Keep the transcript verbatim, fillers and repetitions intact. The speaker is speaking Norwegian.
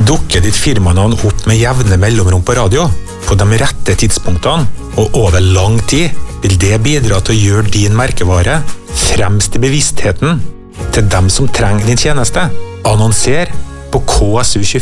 Dukker ditt firmanavn opp med jevne mellomrom på radio, på de rette tidspunktene og over lang tid, vil det bidra til å gjøre din merkevare fremst i bevisstheten til dem som trenger din tjeneste. Annonser på K S U